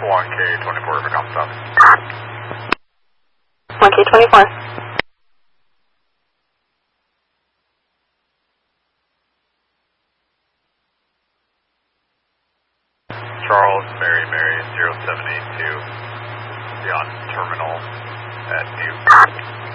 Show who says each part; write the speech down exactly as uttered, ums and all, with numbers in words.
Speaker 1: one K twenty-four, River Comp Stop.
Speaker 2: one K twenty-four.
Speaker 1: Charles, Mary, Mary, zero seven eight two, beyond terminal at Duke.